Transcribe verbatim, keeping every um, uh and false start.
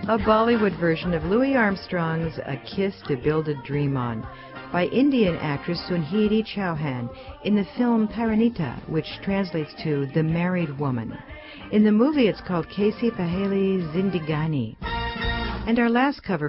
a Bollywood version of Louis Armstrong's A Kiss to Build a Dream On by Indian actress Sunhiti Chauhan in the film Parinita, which translates to The Married Woman. In the movie it's called Kaisi Paheli Zindigani. And our last cover